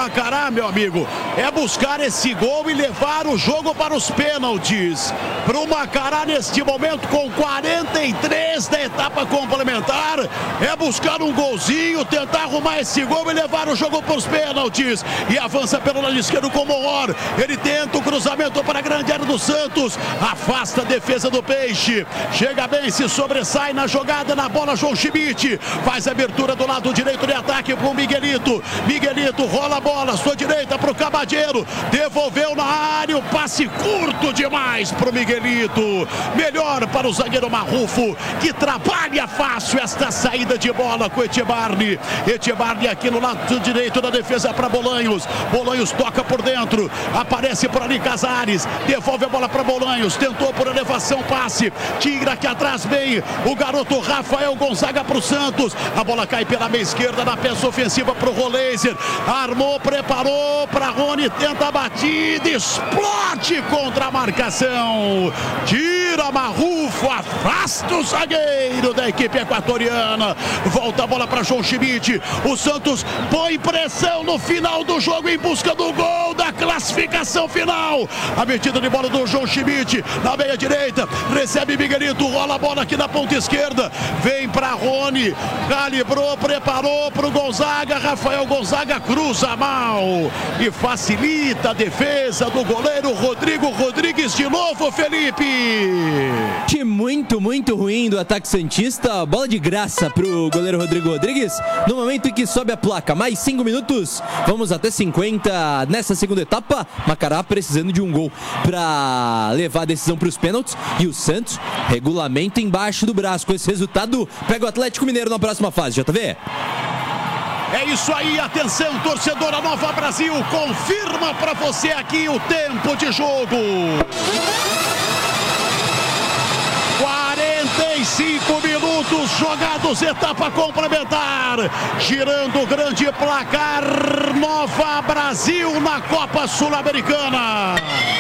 Macará, meu amigo, é buscar esse gol e levar o jogo para os pênaltis. Para o Macará, neste momento, com 43 da etapa complementar, é buscar um golzinho, tentar arrumar esse gol e levar o jogo para os pênaltis. E avança pelo lado esquerdo com o Monor. Ele tenta o cruzamento para a grande área do Santos, afasta a defesa do Peixe. Chega bem, se sobressai na jogada, na bola, João Schmidt. Faz a abertura do lado direito de ataque para o Miguelito. Miguelito rola a bola, sua direita para o Cabadeiro. Devolveu na área, o passe curto demais para o Miguelito. Melhor para o zagueiro Marrufo, que trabalha fácil esta saída de bola com o Etibarne. Etibarne aqui no lado direito da defesa para Bolanhos. Bolanhos toca por dentro, aparece por ali Casares. Devolve a bola para Bolanhos, tentou por elevação, passe. Tira aqui atrás bem o garoto Rafael Gonzaga para o Santos. A bola cai pela meia esquerda na peça ofensiva para o Roleiser. Armou, preparou para Rony, tenta a batida, explode contra a marcação. Tira Marrufo, afasta o zagueiro da equipe equatoriana. Volta a bola para João Schmidt. O Santos põe pressão no final do jogo em busca do gol da classificação final. A metida de bola do João Schmidt na meia direita. Recebe Miguelito, rola a bola aqui na ponta esquerda. Vem para Rony, calibrou, preparou para o Gonzaga. Rafael Gonzaga cruza mal e facilita a defesa do goleiro Rodrigo Rodrigues de novo, Felipe. Muito ruim do ataque santista. Bola de graça pro goleiro Rodrigo Rodrigues no momento em que sobe a placa. Mais 5 minutos, vamos até 50 nessa segunda etapa. Macará precisando de um gol para levar a decisão para os pênaltis, e o Santos regulamento embaixo do braço. Com esse resultado, pega o Atlético Mineiro na próxima fase, JV. É isso aí, atenção, torcedora Nova Brasil, confirma para você aqui o tempo de jogo. 45 minutos jogados, etapa complementar. Girando o grande placar, Nova Brasil na Copa Sul-Americana.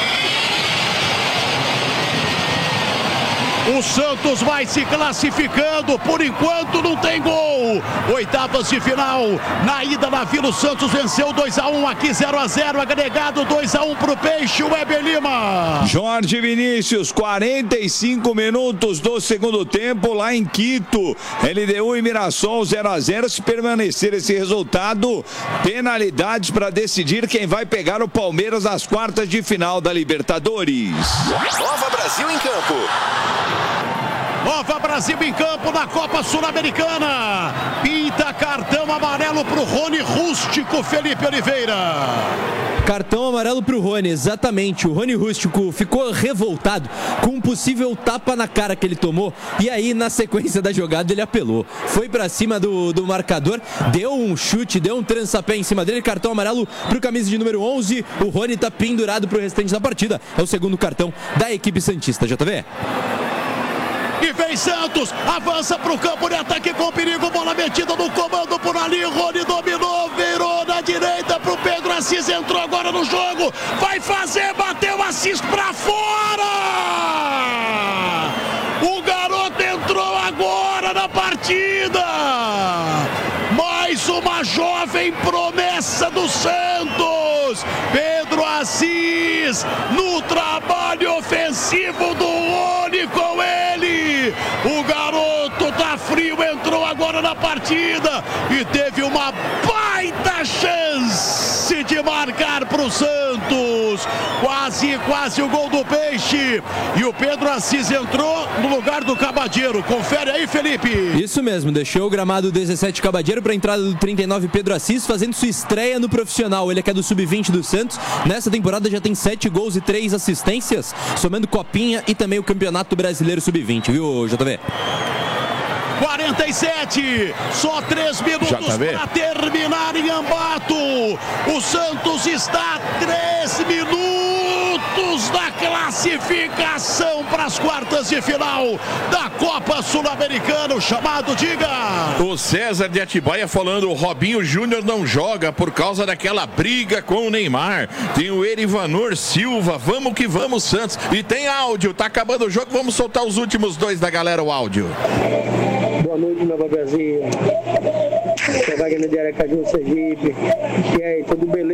O Santos vai se classificando, por enquanto não tem gol. Oitavas de final, na ida na Vila, o Santos venceu 2-1, aqui 0-0, agregado 2-1 para o Peixe, o Weber Lima. Jorge Vinícius, 45 minutos do segundo tempo lá em Quito. LDU e Mirassol 0-0, se permanecer esse resultado, penalidades para decidir quem vai pegar o Palmeiras nas quartas de final da Libertadores. Nova Brasil em campo. Nova Brasil em campo na Copa Sul-Americana. Pinta cartão amarelo para o Rony Rústico, Felipe Oliveira. Cartão amarelo para o Rony, exatamente. O Rony Rústico ficou revoltado com um possível tapa na cara que ele tomou. E aí, na sequência da jogada, ele apelou. Foi para cima do marcador, deu um chute, deu um trançapé em cima dele. Cartão amarelo para o camisa de número 11. O Rony está pendurado para o restante da partida. É o segundo cartão da equipe santista, JV. E vem Santos, avança para o campo de ataque com perigo, bola metida no comando por ali, Rony dominou, virou na direita para o Pedro Assis, entrou agora no jogo, vai fazer, bateu Assis para fora! O garoto entrou agora na partida! Mais uma jovem promessa do Santos, Pedro Assis, no trabalho ofensivo do Rony com ele. O garoto tá frio, entrou agora na partida e teve uma baita chance de marcar para o Santos. Quase o gol do Peixe. E o Pedro Assis entrou no lugar do Cabadeiro. Confere aí, Felipe. Isso mesmo, deixou o gramado 17 Cabadeiro para a entrada do 39 Pedro Assis, fazendo sua estreia no profissional. Ele que é do Sub-20 do Santos. Nessa temporada já tem 7 gols e 3 assistências, somando Copinha e também o Campeonato Brasileiro Sub-20, viu, JV? 47, só 3 minutos para terminar em Ambato. O Santos está a 3 minutos da classificação para as quartas de final da Copa Sul-Americana. O chamado, diga. O César de Atibaia falando, o Robinho Júnior não joga por causa daquela briga com o Neymar. Tem o Erivanor Silva, vamos que vamos, Santos. E tem áudio, tá acabando o jogo, vamos soltar os últimos 2 da galera, o áudio. Boa noite, Nova Brasil. Você vai ganhar diário Caju, Sergipe. E aí, tudo beleza?